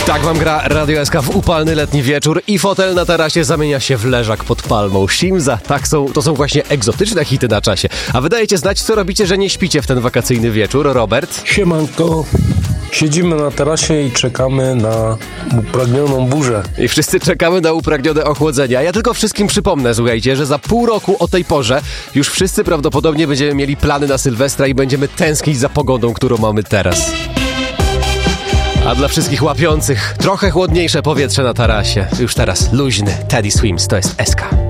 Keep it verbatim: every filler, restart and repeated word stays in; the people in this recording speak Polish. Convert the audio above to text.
Tak wam gra Radio S K w upalny letni wieczór i fotel na tarasie zamienia się w leżak pod palmą. Simza, tak są, to są właśnie egzotyczne hity na czasie. A wydajecie znać, co robicie, że nie śpicie w ten wakacyjny wieczór, Robert? Siemanko. Siedzimy na tarasie i czekamy na upragnioną burzę. I wszyscy czekamy na upragnione ochłodzenie. A ja tylko wszystkim przypomnę, słuchajcie, że za pół roku o tej porze już wszyscy prawdopodobnie będziemy mieli plany na Sylwestra i będziemy tęsknić za pogodą, którą mamy teraz. A dla wszystkich łapiących trochę chłodniejsze powietrze na tarasie. Już teraz luźny Teddy Swims, to jest S K.